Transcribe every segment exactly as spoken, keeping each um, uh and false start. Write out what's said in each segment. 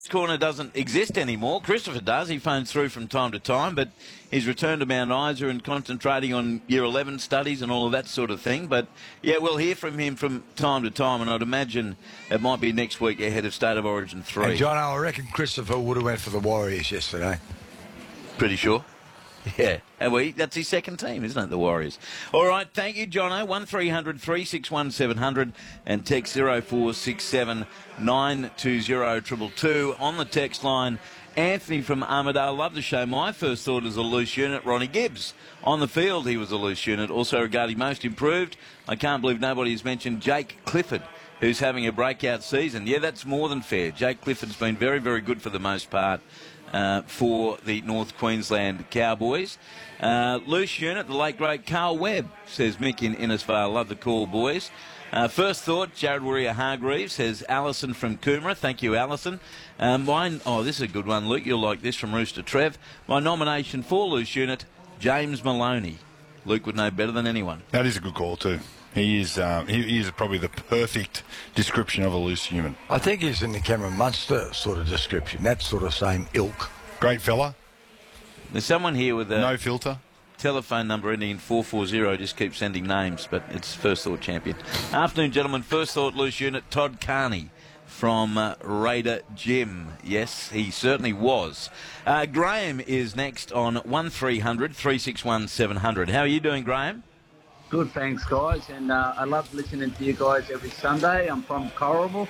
Corner doesn't exist anymore. Christopher does. He phones through from time to time, but he's returned to Mount Isa and concentrating on Year eleven studies and all of that sort of thing. But, yeah, we'll hear from him from time to time, and I'd imagine it might be next week ahead of State of Origin three. And, John, I reckon Christopher would have went for the Warriors yesterday. Pretty sure. Yeah, and we, that's his second team, isn't it, the Warriors? All right, thank you, Jono. one three hundred three six one seven hundred and text zero four six seven nine two zero two two two. On the text line, Anthony from Armidale. Love the show. My first thought is a loose unit, Ronnie Gibbs. On the field, he was a loose unit. Also regarding most improved, I can't believe nobody has mentioned Jake Clifford, who's having a breakout season. Yeah, that's more than fair. Jake Clifford's been very, very good for the most part. Uh, for the North Queensland Cowboys. Uh, loose unit, the late great Carl Webb, says Mick in Innisfail. Love the call, boys. Uh, first thought, Jared Warrior Hargreaves, says Alison from Coomera. Thank you, Alison. Uh, mine, oh, this is a good one, Luke. You'll like this from Rooster Trev. My nomination for loose unit, James Maloney. Luke would know better than anyone. That is a good call too. He is um, he, he is probably the perfect description of a loose human. I think he's in the Cameron Munster sort of description, that sort of same ilk. Great fella. There's someone here with a no filter. Telephone number ending in four four zero. Just keep sending names, but it's First Thought champion. Afternoon, gentlemen. First Thought loose unit, Todd Carney from uh, Raider Gym. Yes, he certainly was. Uh, Graham is next on one three hundred three six one seven hundred. How are you doing, Graham? Good, thanks, guys. And uh, I love listening to you guys every Sunday. I'm from Corrigal.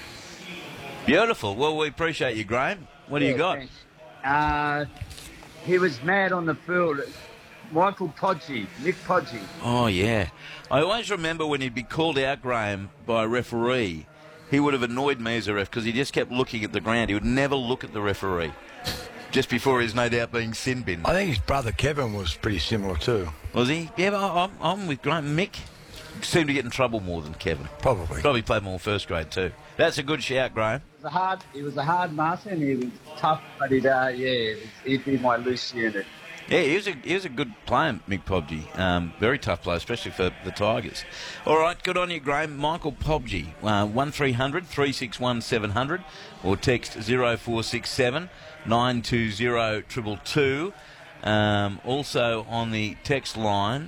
Beautiful. Well, we appreciate you, Graham. What do yeah, you got? Thanks. Uh, he was mad on the field. Michael Podgy, Nick Podgy. Oh, yeah. I always remember when he'd be called out, Graham, by a referee, he would have annoyed me as a ref because he just kept looking at the ground. He would never look at the referee. Just before he's no doubt being sin binned. I think his brother Kevin was pretty similar too. Was he? Yeah, but I'm, I'm with Graham. Mick seemed to get in trouble more than Kevin. Probably. Probably played more first grade too. That's a good shout, Graham. He was a hard, he was a hard master and he was tough, but he'd, uh, yeah, he'd be my loose unit. Yeah, he was a, he was a good player, Mick Pobgy. Um, very tough player, especially for the Tigers. All right, good on you, Graham. Michael Pobgy, uh, one three hundred three six one seven hundred or text zero four six seven nine two zero two two two. Um, also on the text line,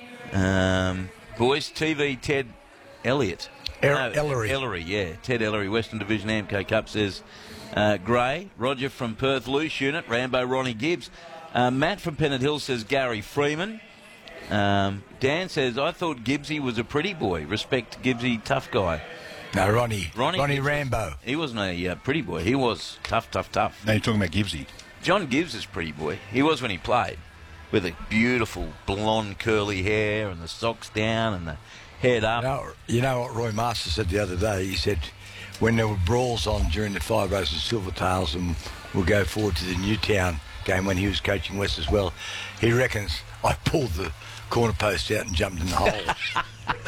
um, boys, T V Ted Elliott. Er- no, Ellery. Ellery, yeah. Ted Ellery, Western Division A M C Cup says uh, Gray. Roger from Perth, loose unit. Rambo, Ronnie Gibbs. Uh, Matt from Pennant Hill says Gary Freeman. Um, Dan says, I thought Gibbsy was a pretty boy. Respect Gibbsy, tough guy. No, Ronnie. Ronnie, Ronnie Gibbs, Rambo. He wasn't a uh, pretty boy. He was tough, tough, tough. Now you're talking about Gibbsy. John Gibbs is pretty boy. He was when he played. With a beautiful blonde curly hair and the socks down and the head up. You know, you know what Roy Master said the other day? He said when there were brawls on during the Five Roses and Silvertails, and we'll go forward to the Newtown game when he was coaching West as well, he reckons I pulled the corner post out and jumped in the hole.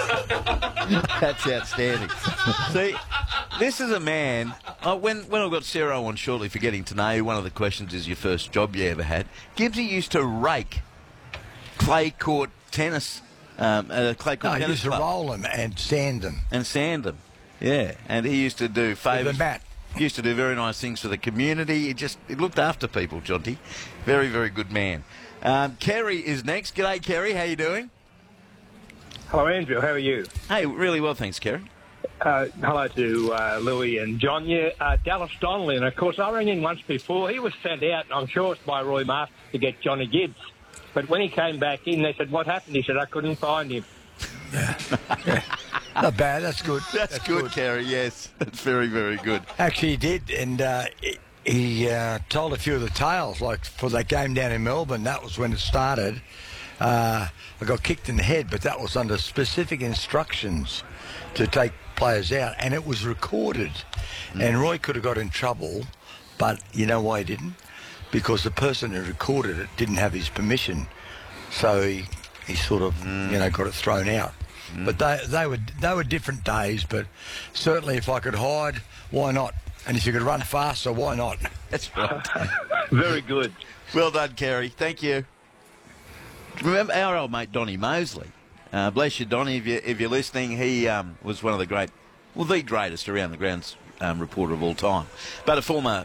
That's outstanding. See, this is a man. Uh, when when I've got Sarah on shortly for getting to know you, one of the questions is your first job you ever had. Gibbsy used to rake clay court tennis, um, at a clay court No, he tennis used to club roll them and sand them. and sand them. Yeah, and he used to do With favours. a mat. He used to do very nice things for the community. He just he looked after people, Jonty. Very, very good man. Um, Kerry is next. G'day, Kerry. How you doing? Hello, Andrew. How are you? Hey, really well, thanks, Kerry. Uh, hello to uh, Louis and John. Yeah, uh, Dallas Donnelly. And, of course, I rang in once before. He was sent out, and I'm sure it's by Roy Master, to get Johnny Gibbs. But when he came back in, they said, what happened? He said, I couldn't find him. Yeah. Not bad. That's good. That's, That's good, good. Kerry. Yes, that's very, very good. Actually, he did, and uh, he, he uh, told a few of the tales. Like for that game down in Melbourne, that was when it started. Uh, I got kicked in the head, but that was under specific instructions to take players out, and it was recorded. Mm. And Roy could have got in trouble, but you know why he didn't? Because the person who recorded it didn't have his permission, so he he sort of mm. you know got it thrown out. Mm. But they they were they were different days. But certainly, if I could hide, why not? And if you could run faster, why not? That's right. Very good. Well done, Kerry. Thank you. Remember our old mate Donny Mosley. Uh, bless you, Donny. If you if you're listening, he um, was one of the great, well, the greatest around the grounds um, reporter of all time. But a former